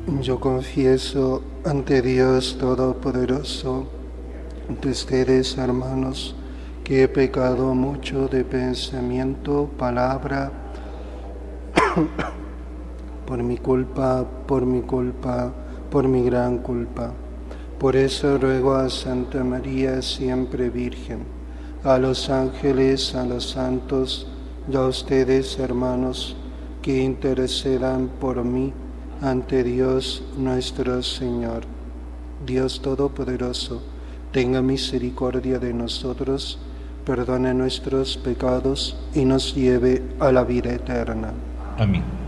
Yo confieso ante Dios Todopoderoso, ante ustedes, hermanos, que he pecado mucho de pensamiento, palabra, por mi culpa, por mi gran culpa. Por eso ruego a Santa María, siempre Virgen, a los ángeles, a los santos, y a ustedes, hermanos, que intercedan por mí ante Dios nuestro Señor. Dios Todopoderoso, tenga misericordia de nosotros, perdone nuestros pecados y nos lleve a la vida eterna. Amén.